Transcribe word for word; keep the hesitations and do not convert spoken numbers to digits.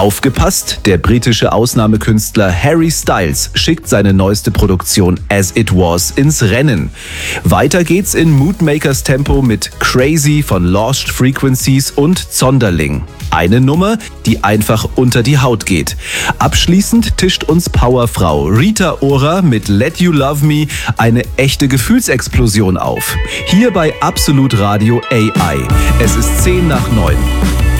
Aufgepasst, der britische Ausnahmekünstler Harry Styles schickt seine neueste Produktion As It Was ins Rennen. Weiter geht's in Moodmakers Tempo mit Crazy von Lost Frequencies und Zonderling. Eine Nummer, die einfach unter die Haut geht. Abschließend tischt uns Powerfrau Rita Ora mit Let You Love Me eine echte Gefühlsexplosion auf. Hier bei Absolut Radio A I. Es ist zehn nach neun.